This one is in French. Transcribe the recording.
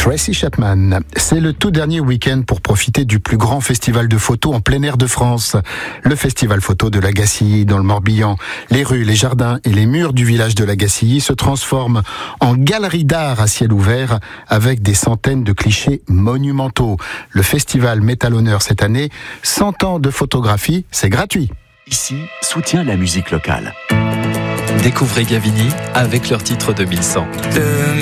Tracy Chapman. C'est le tout dernier week-end pour profiter du plus grand festival de photos en plein air de France. Le festival photo de la Gacilly dans le Morbihan. Les rues, les jardins et les murs du village de la Gacilly se transforment en galerie d'art à ciel ouvert avec des centaines de clichés monumentaux. Le festival met à l'honneur cette année 100 ans de photographie, c'est gratuit. Ici, soutient la musique locale. Découvrez Gavini avec leur titre 2100.